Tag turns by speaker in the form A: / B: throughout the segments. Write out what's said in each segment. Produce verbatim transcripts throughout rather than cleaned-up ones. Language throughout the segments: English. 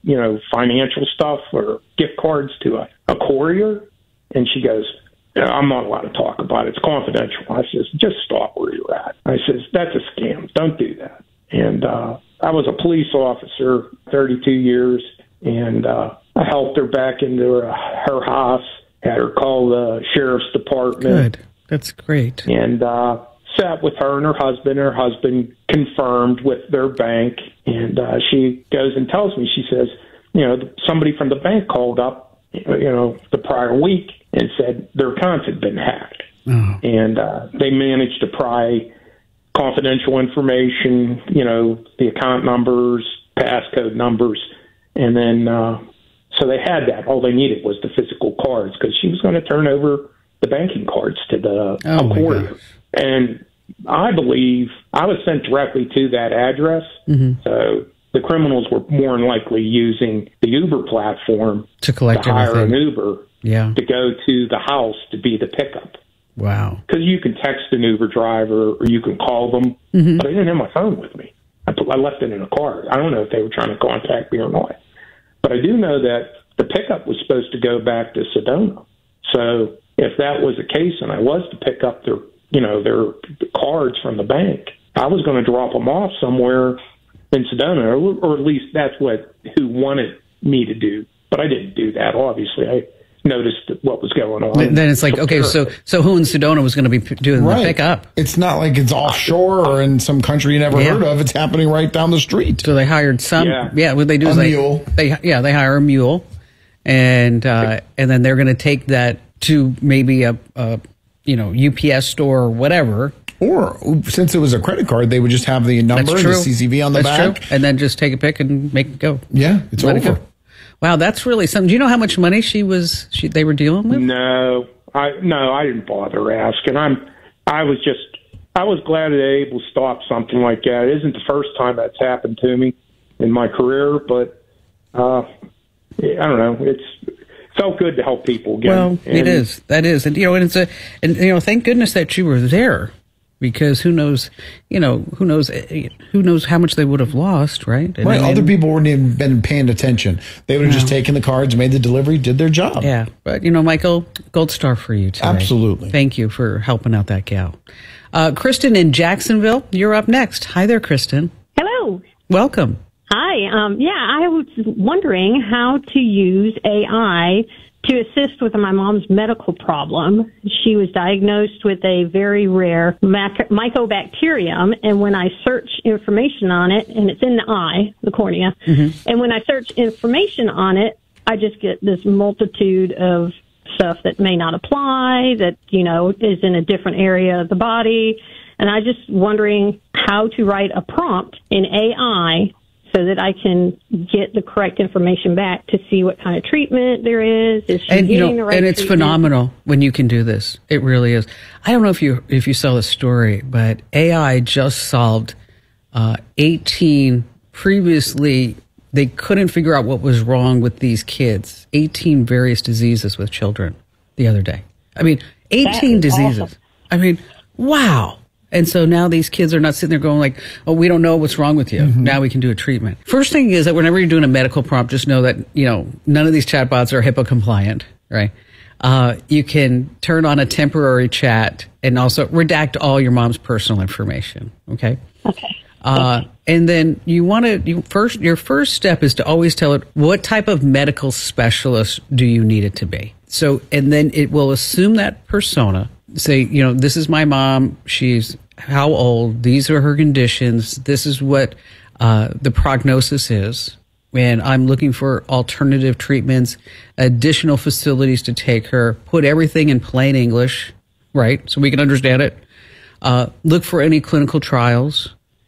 A: you know, financial stuff or gift cards to a, a courier? And she goes, I'm not allowed to talk about it. It's confidential. I says, just stop where you're at. I says, that's a scam. Don't do that. And uh, I was a police officer, thirty-two years, and uh, I helped her back into her, her house, had her call the sheriff's department.
B: Good. That's great.
A: And uh, sat with her and her husband. Her husband confirmed with their bank. And uh, she goes and tells me, she says, you know, somebody from the bank called up, you know, the prior week and said their accounts had been hacked. Oh. And uh, they managed to pry confidential information, you know, the account numbers, passcode numbers, and then uh, so they had that. All they needed was the physical cards because she was going to turn over the banking cards to the
B: oh
A: courier. And I believe I was sent directly to that address, mm-hmm. so the criminals were more than likely using the Uber platform
B: to collect
A: to hire
B: everything.
A: an Uber
B: yeah.
A: to go to the house to be the pickup.
B: Wow.
A: Because you can text an Uber driver or you can call them, mm-hmm. but I didn't have my phone with me. I, put, I left it in a car. I don't know if they were trying to contact me or not. But I do know that the pickup was supposed to go back to Sedona. So if that was the case and I was to pick up their, you know, their cards from the bank, I was going to drop them off somewhere in Sedona, or, or at least that's what who wanted me to do. But I didn't do that, obviously. I noticed what was going on.
B: Then it's like, okay, so so who in Sedona was going to be doing
C: right.
B: the pickup?
C: It's not like it's offshore or in some country you never
B: yeah.
C: heard of. It's happening right down the street.
B: So they hired some.
A: Yeah,
B: yeah what they do
C: a
B: is
C: mule.
B: They, they yeah they hire a mule, and uh, and then they're going to take that to maybe a, a you know U P S store or whatever.
C: Or since it was a credit card, they would just have the number and the C C V on the
B: that's
C: back,
B: true. And then just take a pic and make it go.
C: Yeah, it's
B: Let
C: over.
B: It wow, that's really something. Do you know how much money she was? She they were dealing with?
A: No, I no, I didn't bother asking. I'm, I was just, I was glad they were able to stop something like that. It isn't the first time that's happened to me in my career, but uh, I don't know. It's it felt good to help people again.
B: Well, and it is. That is, and you know, and it's a, and you know, thank goodness that you were there. Because who knows, you know, who knows, who knows how much they would have lost, right? And
C: right.
B: I mean,
C: other people wouldn't even been paying attention. They would have no. just taken the cards, made the delivery, did their job.
B: Yeah. But, you know, Michael, gold star for you today.
C: Absolutely.
B: Thank you for helping out that gal. Uh, Kristen in Jacksonville, you're up next. Hi there, Kristen.
D: Hello.
B: Welcome.
D: Hi. Um, yeah, I was wondering how to use A I to assist with my mom's medical problem. She was diagnosed with a very rare mac- mycobacterium, and when I search information on it, and it's in the eye, the cornea, mm-hmm. and when I search information on it, I just get this multitude of stuff that may not apply, that, you know, is in a different area of the body, and I just wondering how to write a prompt in A I so that I can get the correct information back to see what kind of treatment there is. Is she
B: and, you
D: getting
B: know,
D: the right
B: and it's
D: treatment?
B: phenomenal when you can do this. It really is. I don't know if you if you saw the story, but A I just solved uh, eighteen previously they couldn't figure out what was wrong with these kids. eighteen various diseases with children the other day. I mean, eighteen diseases.
D: Awesome.
B: I mean, wow. And so now these kids are not sitting there going like, oh, we don't know what's wrong with you. Mm-hmm. Now we can do a treatment. First thing is that whenever you're doing a medical prompt, just know that, you know, none of these chatbots are HIPAA compliant, right? Uh, you can turn on a temporary chat and also redact all your mom's personal information. Okay.
D: Okay.
B: Uh, and then you want to, you first, your first step is to always tell it what type of medical specialist do you need it to be. So, and then it will assume that persona, say, you know, this is my mom. She's how old? These are her conditions. This is what uh, the prognosis is. And I'm looking for alternative treatments, additional facilities to take her, put everything in plain English, right? So we can understand it. Uh, look for any clinical trials,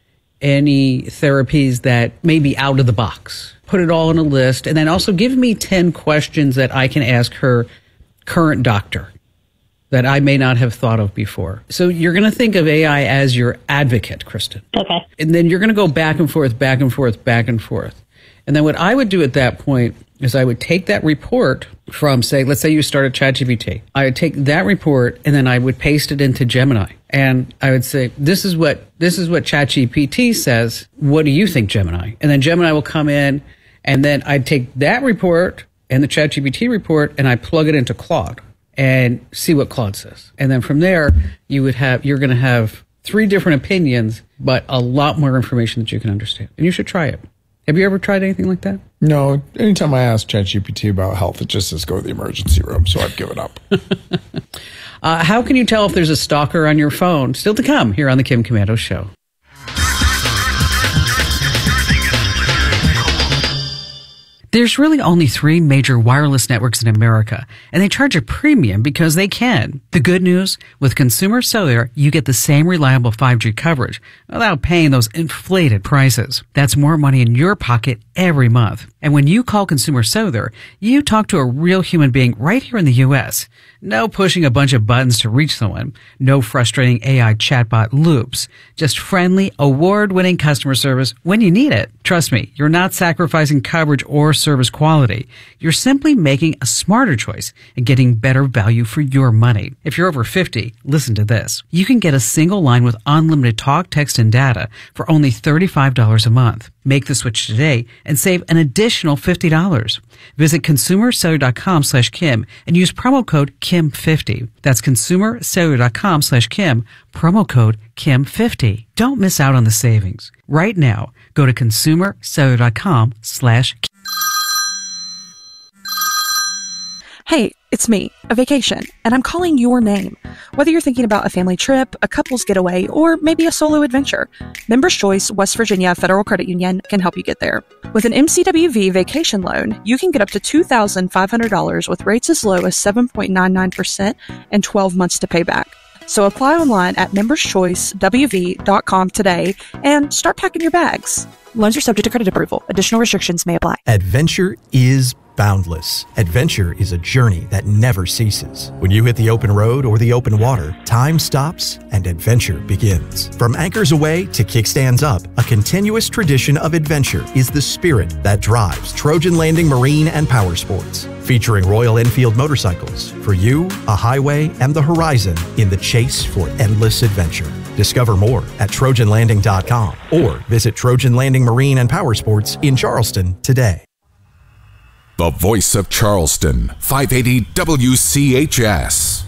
B: any therapies that may be out of the box. Put it all in a list. And then also give me ten questions that I can ask her current doctor that I may not have thought of before. So you're going to think of A I as your advocate, Kristen.
D: Okay.
B: And then you're going to go back and forth, back and forth, back and forth. And then what I would do at that point is I would take that report from, say, let's say you started ChatGPT. I would take that report and then I would paste it into Gemini. And I would say, this is what this is what ChatGPT says. What do you think, Gemini? And then Gemini will come in And then I'd take that report and the ChatGPT report and I plug it into Claude and see what Claude says. And then from there, you would have, you're going to have three different opinions, but a lot more information that you can understand. And you should try it. Have you ever tried anything like that?
C: No. Anytime I ask ChatGPT about health, it just says go to the emergency room. So I've given up.
B: uh, how can you tell if there's a stalker on your phone? Still to come here on the Kim Komando Show. There's really only three major wireless networks in America, and they charge a premium because they can. The good news, with Consumer Cellular, you get the same reliable five G coverage without paying those inflated prices. That's more money in your pocket every month. And when you call Consumer Cellular, you talk to a real human being right here in the U S. No pushing a bunch of buttons to reach someone. No frustrating A I chatbot loops. Just friendly, award-winning customer service when you need it. Trust me, you're not sacrificing coverage or service quality. You're simply making a smarter choice and getting better value for your money. If you're over fifty, listen to this. You can get a single line with unlimited talk, text, and data for only thirty-five dollars a month. Make the switch today and save an additional fifty dollars. Visit consumercellular.com slash Kim and use promo code Kim fifty. That's consumercellular.com slash Kim, promo code Kim fifty. Don't miss out on the savings. Right now, go to consumercellular.com slash Kim.
E: Hey, it's me, a vacation, and I'm calling your name. Whether you're thinking about a family trip, a couple's getaway, or maybe a solo adventure, Members Choice West Virginia Federal Credit Union can help you get there. With an M C W V vacation loan, you can get up to two thousand five hundred dollars with rates as low as seven point nine nine percent and twelve months to pay back. So apply online at members choice w v dot com today and start packing your bags. Loans are subject to credit approval. Additional restrictions may apply.
F: Adventure is boundless. Adventure is a journey that never ceases. When you hit the open road or the open water, time stops and adventure begins. From anchors away to kickstands up, a continuous tradition of adventure is the spirit that drives Trojan Landing Marine and Power Sports. Featuring Royal Enfield motorcycles, for you, a highway and the horizon in the chase for endless adventure. Discover more at trojan landing dot com or visit Trojan Landing Marine and Power Sports in Charleston today.
G: The voice of Charleston, five eighty W C H S.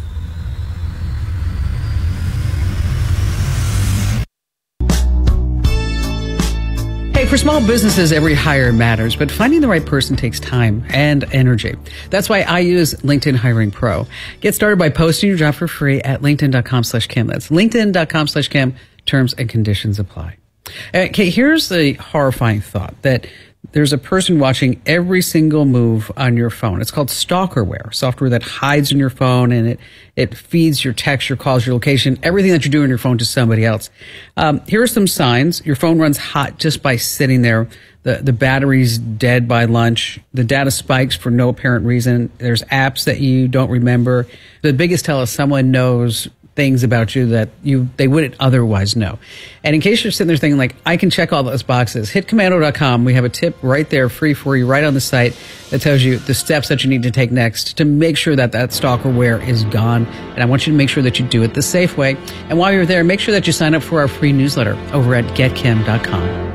B: Hey, for small businesses, every hire matters, but finding the right person takes time and energy. That's why I use LinkedIn Hiring Pro. Get started by posting your job for free at linkedin.com slash Kim. That's linkedin.com slash Kim. Terms and conditions apply. Okay, here's the horrifying thought that there's a person watching every single move on your phone. It's called stalkerware, software that hides in your phone and it, it feeds your text, your calls, your location, everything that you do on your phone to somebody else. Um, here are some signs. Your phone runs hot just by sitting there. The, the battery's dead by lunch. The data spikes for no apparent reason. There's apps that you don't remember. The biggest tell is someone knows things about you that you they wouldn't otherwise know. And in case you're sitting there thinking, like, I can check all those boxes, hit komando dot com. We have a tip right there, free for you, right on the site that tells you the steps that you need to take next to make sure that that stalkerware is gone. And I want you to make sure that you do it the safe way. And while you're there, make sure that you sign up for our free newsletter over at get kim dot com.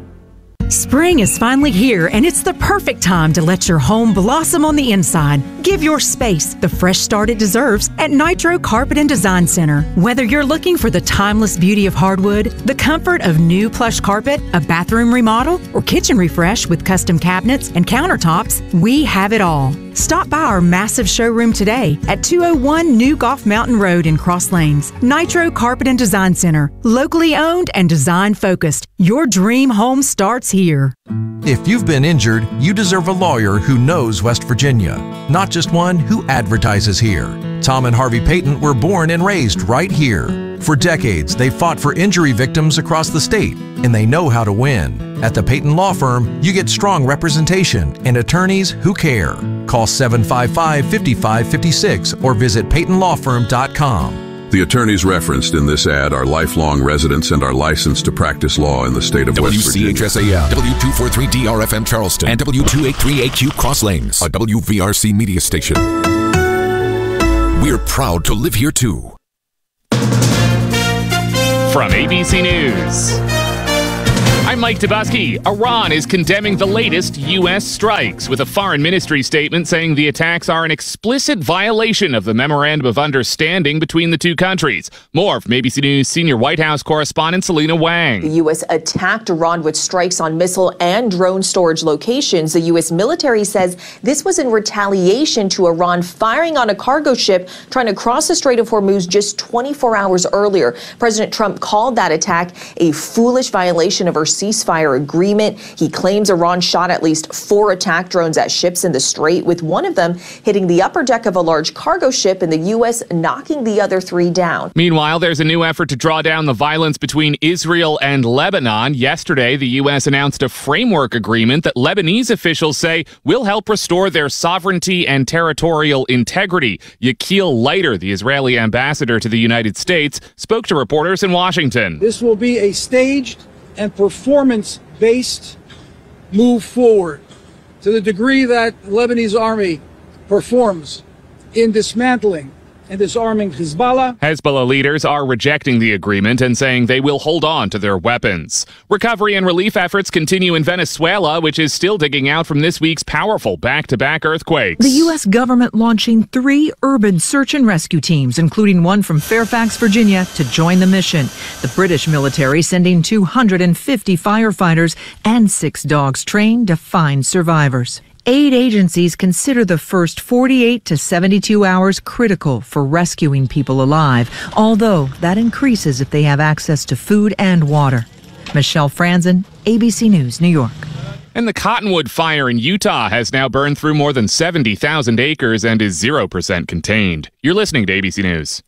H: Spring is finally here, and it's the perfect time to let your home blossom on the inside. Give your space the fresh start it deserves at Nitro Carpet and Design Center. Whether you're looking for the timeless beauty of hardwood, the comfort of new plush carpet, a bathroom remodel, or kitchen refresh with custom cabinets and countertops, we have it all. Stop by our massive showroom today at two oh one New Golf Mountain Road in Cross Lanes. Nitro Carpet and Design Center, locally owned and design focused. Your dream home starts here.
I: If you've been injured, you deserve a lawyer who knows West Virginia, not just one who advertises here. Tom and Harvey Payton were born and raised right here. For decades, they've fought for injury victims across the state, and they know how to win. At the Payton Law Firm, you get strong representation and attorneys who care. Call seven five five, five five five six or visit payton law firm dot com.
G: The attorneys referenced in this ad are lifelong residents and are licensed to practice law in the state of West Virginia.
J: W C H S A M, W two forty-three D R F M Charleston, and W two eighty-three A Q Cross Lanes, a W V R C media station. We're proud to live here too.
K: From A B C News, I'm Mike Tobuski. Iran is condemning the latest U S strikes, with a foreign ministry statement saying the attacks are an explicit violation of the Memorandum of Understanding between the two countries. More from A B C News senior White House correspondent Selena Wang.
L: The U S attacked Iran with strikes on missile and drone storage locations. The U S military says this was in retaliation to Iran firing on a cargo ship trying to cross the Strait of Hormuz just twenty-four hours earlier. President Trump called that attack a foolish violation of our ceasefire agreement. He claims Iran shot at least four attack drones at ships in the Strait, with one of them hitting the upper deck of a large cargo ship and the U S knocking the other three down.
K: Meanwhile, there's a new effort to draw down the violence between Israel and Lebanon. Yesterday, the U S announced a framework agreement that Lebanese officials say will help restore their sovereignty and territorial integrity. Yakil Leiter, the Israeli ambassador to the United States, spoke to reporters in Washington.
M: This will be a staged and performance-based move forward to the degree that the Lebanese army performs in dismantling and disarming Hezbollah.
K: Hezbollah leaders are rejecting the agreement and saying they will hold on to their weapons. Recovery and relief efforts continue in Venezuela, which is still digging out from this week's powerful back-to-back earthquakes.
H: The U S government launching three urban search and rescue teams, including one from Fairfax, Virginia, to join the mission. The British military sending two hundred fifty firefighters and six dogs trained to find survivors. Aid agencies consider the first forty-eight to seventy-two hours critical for rescuing people alive, although that increases if they have access to food and water. Michelle Franzen, A B C News, New York.
K: And the Cottonwood Fire in Utah has now burned through more than seventy thousand acres and is zero percent contained. You're listening to A B C News.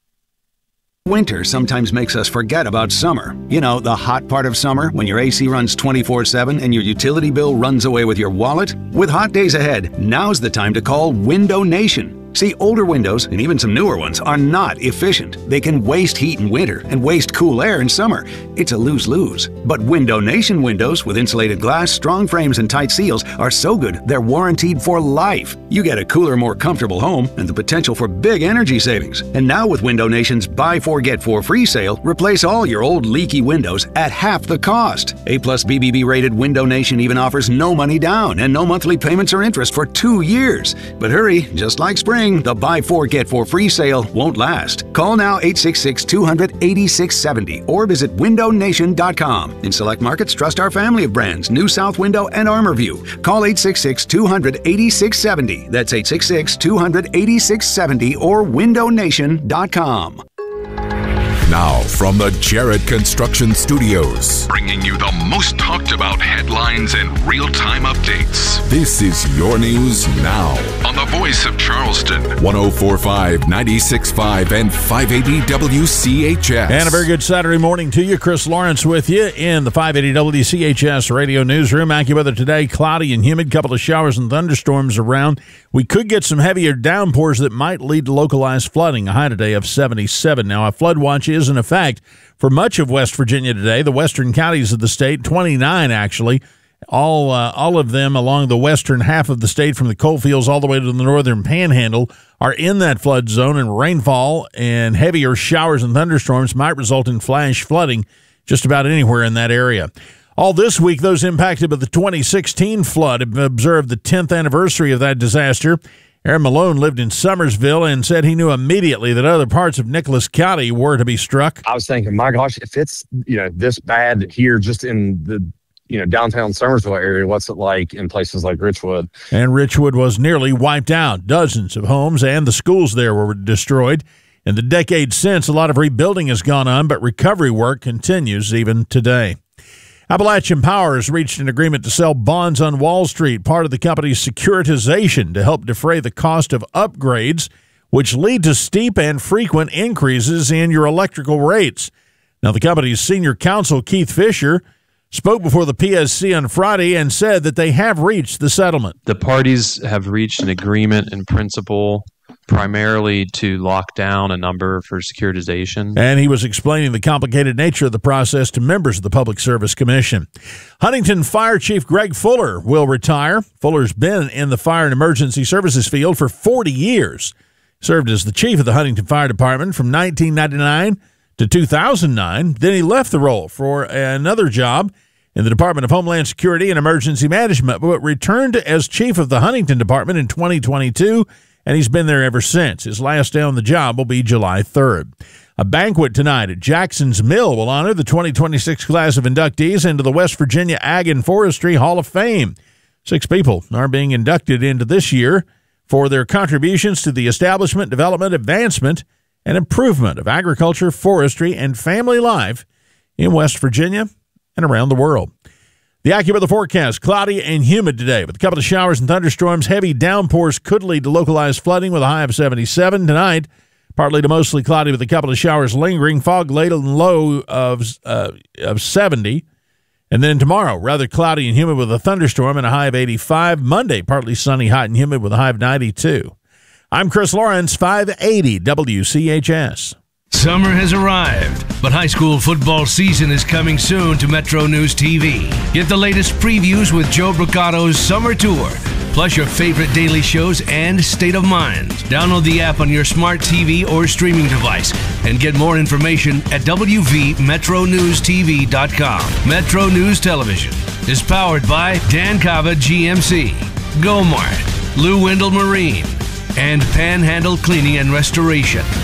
N: Winter sometimes makes us forget about summer. You know, the hot part of summer, when your A C runs twenty-four seven and your utility bill runs away with your wallet? With hot days ahead, now's the time to call Window Nation. See, older windows, and even some newer ones, are not efficient. They can waste heat in winter and waste cool air in summer. It's a lose-lose. But Window Nation windows with insulated glass, strong frames, and tight seals are so good they're warranted for life. You get a cooler, more comfortable home and the potential for big energy savings. And now with Window Nation's Buy Four Get Four Free sale, replace all your old leaky windows at half the cost. A plus B B B rated Window Nation even offers no money down and no monthly payments or interest for two years. But hurry, just like spring, the Buy Four Get Four Free sale won't last. Call now eight six six, two hundred, eighty-six seventy or visit window nation dot com. In select markets, trust our family of brands, New South Window and ArmorView. Call eight six six, two hundred, eighty-six seventy. That's eight six six, two hundred, eighty-six seventy or window nation dot com.
J: Now, from the Jarrett Construction Studios, bringing you the most talked about headlines and real-time updates. This is Your News Now on the voice of Charleston, one oh four point five, ninety-six point five, and five eighty W C H S.
O: And a very good Saturday morning to you. Chris Lawrence with you in the five eighty W C H S radio newsroom. AccuWeather today, cloudy and humid, couple of showers and thunderstorms around. We could get some heavier downpours that might lead to localized flooding. A high today of seventy-seven. Now, a flood watch is in effect for much of West Virginia today. The western counties of the state, twenty-nine actually, all uh, all of them along the western half of the state from the coal fields all the way to the northern panhandle are in that flood zone, and rainfall and heavier showers and thunderstorms might result in flash flooding just about anywhere in that area. All this week, those impacted by the twenty sixteen flood have observed the tenth anniversary of that disaster. Aaron Malone lived in Summersville and said he knew immediately that other parts of Nicholas County were to be struck.
P: I was thinking, my gosh, if it's, you know, this bad here just in the, you know, downtown Summersville area, what's it like in places like Richwood?
O: And Richwood was nearly wiped out. Dozens of homes and the schools there were destroyed. In the decades since, a lot of rebuilding has gone on, but recovery work continues even today. Appalachian Power has reached an agreement to sell bonds on Wall Street, part of the company's securitization to help defray the cost of upgrades, which lead to steep and frequent increases in your electrical rates. Now, the company's senior counsel, Keith Fisher, spoke before the P S C on Friday and said that they have reached the settlement.
Q: The parties have reached an agreement in principle primarily to lock down a number for securitization.
O: And he was explaining the complicated nature of the process to members of the Public Service Commission. Huntington Fire Chief Greg Fuller will retire. Fuller's been in the fire and emergency services field for forty years. Served as the chief of the Huntington Fire Department from nineteen ninety-nine to two thousand nine. Then he left the role for another job in the Department of Homeland Security and Emergency Management, but returned as chief of the Huntington Department in twenty twenty-two, and he's been there ever since. His last day on the job will be July third. A banquet tonight at Jackson's Mill will honor the twenty twenty-six class of inductees into the West Virginia Ag and Forestry Hall of Fame. Six people are being inducted into this year for their contributions to the establishment, development, advancement, and improvement of agriculture, forestry, and family life in West Virginia and around the world. The AccuWeather forecast, cloudy and humid today with a couple of showers and thunderstorms. Heavy downpours could lead to localized flooding with a high of seventy-seven. Tonight, partly to mostly cloudy with a couple of showers lingering. Fog late and low of, uh, of seventy. And then tomorrow, rather cloudy and humid with a thunderstorm and a high of eighty-five. Monday, partly sunny, hot and humid with a high of ninety-two. I'm Chris Lawrence, five eighty W C H S.
R: Summer has arrived, but high school football season is coming soon to Metro News T V. Get the latest previews with Joe Bricato's Summer Tour, plus your favorite daily shows and State of Mind. Download the app on your smart T V or streaming device and get more information at w v metro news t v dot com. Metro News Television is powered by Dan Cava G M C, Gomart, Lou Wendell Marine, and Panhandle Cleaning and Restoration.